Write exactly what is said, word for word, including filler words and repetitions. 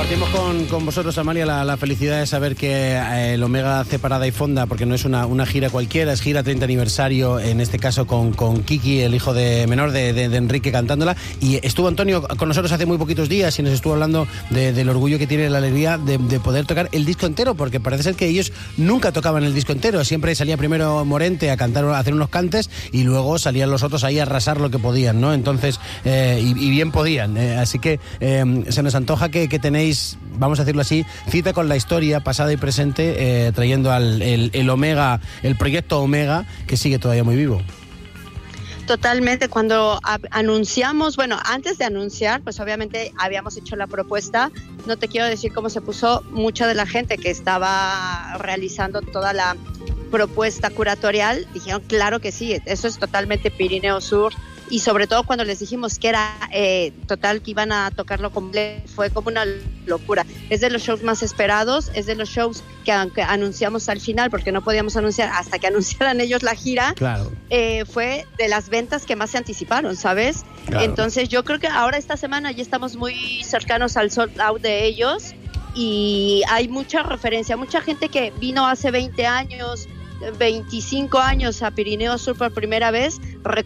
Compartimos con, con vosotros, Amalia, la, la felicidad de saber que eh, el Omega hace parada y fonda, porque no es una, una gira cualquiera, es gira treinta aniversario, en este caso con, con Kiki, el hijo de menor de, de, de Enrique, cantándola. Y estuvo Antonio con nosotros hace muy poquitos días y nos estuvo hablando de, del orgullo que tiene, la alegría de, de poder tocar el disco entero, porque parece ser que ellos nunca tocaban el disco entero, siempre salía primero Morente a cantar, a hacer unos cantes, y luego salían los otros ahí a arrasar lo que podían, ¿no? Entonces, eh, y, y bien podían, eh, así que eh, se nos antoja que, que tenéis, vamos a decirlo así, cita con la historia pasada y presente, eh, trayendo al el, el Omega, el proyecto Omega, que sigue todavía muy vivo. Totalmente, cuando a- anunciamos, bueno, antes de anunciar, pues obviamente habíamos hecho la propuesta, no te quiero decir cómo se puso mucha de la gente que estaba realizando toda la propuesta curatorial, dijeron claro que sí, eso es totalmente Pirineo Sur, y sobre todo cuando les dijimos que era eh, total, que iban a tocarlo completo, fue como una locura. Es de los shows más esperados, es de los shows que aunque anunciamos al final, porque no podíamos anunciar hasta que anunciaran ellos la gira, Claro. eh, fue de las ventas que más se anticiparon, ¿sabes? Claro. Entonces yo creo que ahora esta semana ya estamos muy cercanos al sold out de ellos y hay mucha referencia, mucha gente que vino hace veinte años, veinticinco años a Pirineo Sur por primera vez,